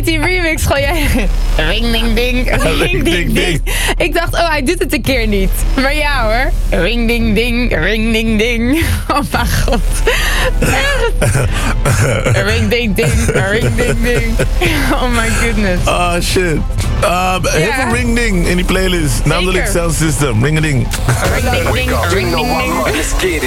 die remix gewoon jij... Ring ding ding, ring ding ding. Ik dacht, oh, hij doet het een keer niet. Maar ja hoor. Ring ding ding, ring ding ding. Oh mijn god. Ring ding ding, ring ding ding. Oh my goodness. Oh shit. Heel veel ring ding in die playlist. Namelijk Sound System. Ring a ding. Ring ding ding, ring ding ding.